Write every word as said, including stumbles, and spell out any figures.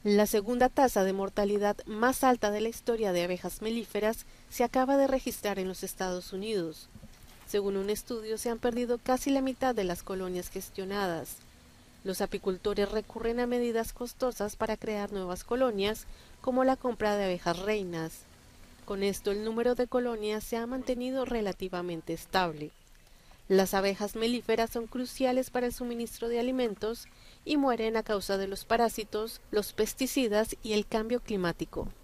La segunda tasa de mortalidad más alta de la historia de abejas melíferas se acaba de registrar en los Estados Unidos. Según un estudio, se han perdido casi la mitad de las colonias gestionadas. Los apicultores recurren a medidas costosas para crear nuevas colonias, como la compra de abejas reinas. Con esto, el número de colonias se ha mantenido relativamente estable. Las abejas melíferas son cruciales para el suministro de alimentos y mueren a causa de los parásitos, los pesticidas y el cambio climático.